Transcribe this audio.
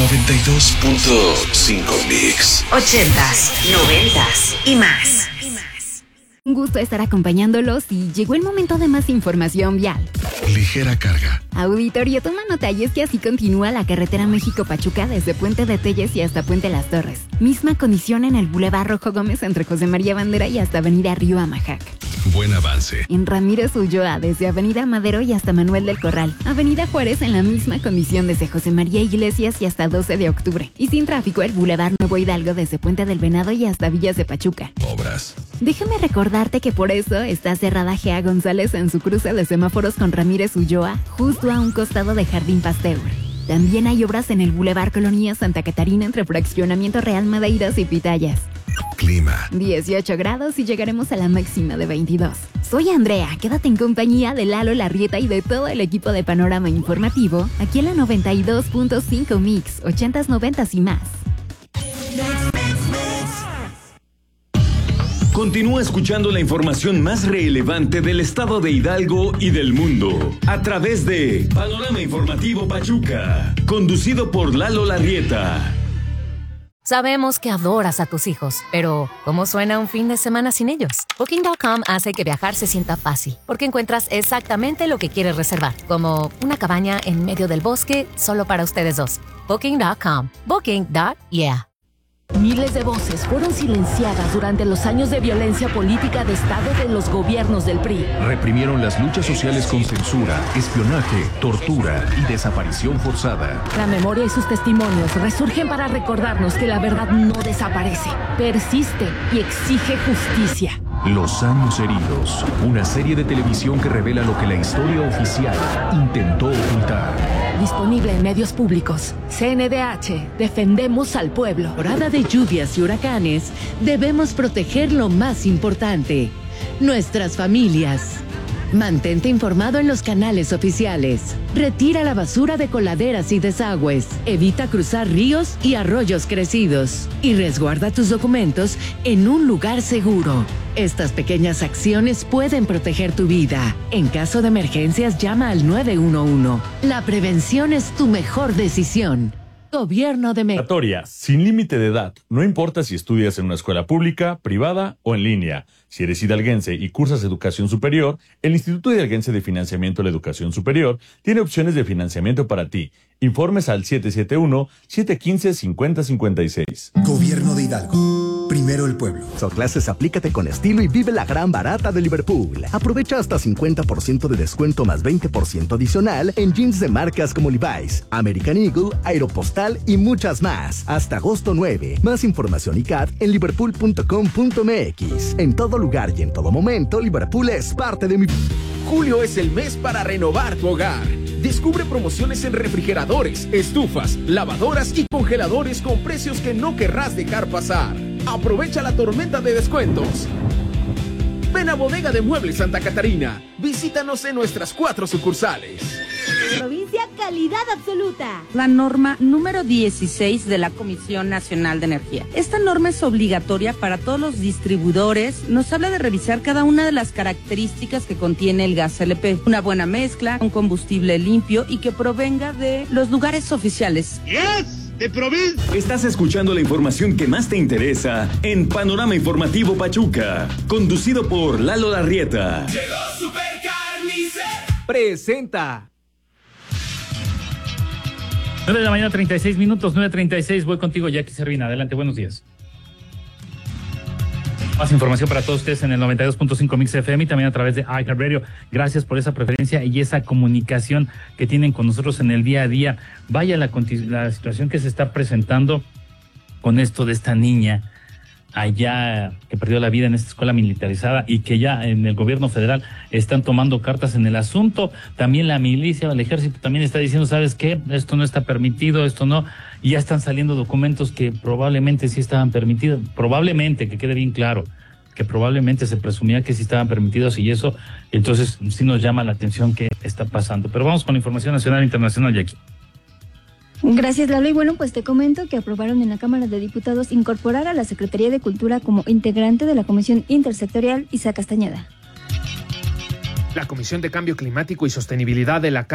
92.5 Mix. 80s, 90s y más. Un gusto estar acompañándolos y llegó el momento de más información vial. Ligera carga. Auditorio, toma nota y es que así continúa la carretera México-Pachuca desde Puente de Telles y hasta Puente Las Torres. Misma condición en el Boulevard Rojo Gómez entre José María Bandera y hasta Avenida Río Amajac. Buen avance. En Ramírez Ulloa desde Avenida Madero y hasta Manuel del Corral. Avenida Juárez en la misma condición desde José María Iglesias y hasta 12 de octubre. Y sin tráfico el Boulevard Nuevo Hidalgo desde Puente del Venado y hasta Villas de Pachuca. Obras. Déjame recordarte que por eso está cerrada Gea González en su cruce de semáforos con Ramírez Ulloa, justo a un costado de Jardín Pasteur. También hay obras en el Boulevard Colonia Santa Catarina entre Fraccionamiento Real Madeiras y Pitayas. Clima. 18 grados y llegaremos a la máxima de 22. Soy Andrea, quédate en compañía de Lalo Larrieta y de todo el equipo de Panorama Informativo, aquí en la 92.5 Mix, 80s, 90s y más. Continúa escuchando la información más relevante del estado de Hidalgo y del mundo a través de Panorama Informativo Pachuca, conducido por Lalo Larrieta. Sabemos que adoras a tus hijos, pero ¿cómo suena un fin de semana sin ellos? Booking.com hace que viajar se sienta fácil, porque encuentras exactamente lo que quieres reservar, como una cabaña en medio del bosque solo para ustedes dos. Booking.com. Booking.yeah. Miles de voces fueron silenciadas durante los años de violencia política de Estado de los gobiernos del PRI. Reprimieron las luchas sociales con censura, espionaje, tortura y desaparición forzada. La memoria y sus testimonios resurgen para recordarnos que la verdad no desaparece, persiste y exige justicia. Los años heridos, una serie de televisión que revela lo que la historia oficial intentó ocultar. Disponible en medios públicos. CNDH, defendemos al pueblo. Temporada de lluvias y huracanes, debemos proteger lo más importante, nuestras familias. Mantente informado en los canales oficiales. Retira la basura de coladeras y desagües. Evita cruzar ríos y arroyos crecidos. Y resguarda tus documentos en un lugar seguro. Estas pequeñas acciones pueden proteger tu vida. En caso de emergencias, llama al 911. La prevención es tu mejor decisión. Gobierno de México. Sin límite de edad. No importa si estudias en una escuela pública, privada o en línea. Si eres hidalguense y cursas educación superior, el Instituto Hidalguense de Financiamiento de la Educación Superior tiene opciones de financiamiento para ti. Informes al 771-715-5056. Gobierno de Hidalgo. Primero el pueblo. Clases, aplícate con estilo y vive la gran barata de Liverpool. Aprovecha hasta 50% de descuento más 20% adicional en jeans de marcas como Levi's, American Eagle, Aeropostal y muchas más. Hasta agosto 9. Más información y CAT en liverpool.com.mx. En todo lugar y en todo momento, Liverpool es parte de mi... Julio es el mes para renovar tu hogar. Descubre promociones en refrigeradores, estufas, lavadoras y congeladores con precios que no querrás dejar pasar. Aprovecha la tormenta de descuentos. Ven a Bodega de Muebles Santa Catarina. Visítanos en nuestras 4 sucursales. Provincia Calidad Absoluta. La norma número 16 de la Comisión Nacional de Energía. Esta norma es obligatoria para todos los distribuidores. Nos habla de revisar cada una de las características que contiene el gas LP. Una buena mezcla, un combustible limpio y que provenga de los lugares oficiales. ¡Yes! De provincia. Estás escuchando la información que más te interesa en Panorama Informativo Pachuca, conducido por Lalo Larrieta. Llegó Supercarnicer. Presenta. 9 de la mañana, 36 minutos, 9:36. Voy contigo, Jackie Servina. Adelante, buenos días. Más información para todos ustedes en el 92.5 Mix FM y también a través de iHeartRadio. Gracias por esa preferencia y esa comunicación que tienen con nosotros en el día a día. Vaya la situación que se está presentando con esto de esta niña allá que perdió la vida en esta escuela militarizada y que ya en el gobierno federal están tomando cartas en el asunto. También la milicia, el ejército también está diciendo, ¿sabes qué? Esto no está permitido, esto no. Y ya están saliendo documentos que probablemente sí estaban permitidos. Probablemente, que quede bien claro, que probablemente se presumía que sí estaban permitidos y eso, entonces sí nos llama la atención qué está pasando. Pero vamos con la información nacional e internacional, Jackie. Gracias, Lalo. Y bueno, pues te comento que aprobaron en la Cámara de Diputados incorporar a la Secretaría de Cultura como integrante de la Comisión Intersectorial Isa Castañeda. La Comisión de Cambio Climático y Sostenibilidad de la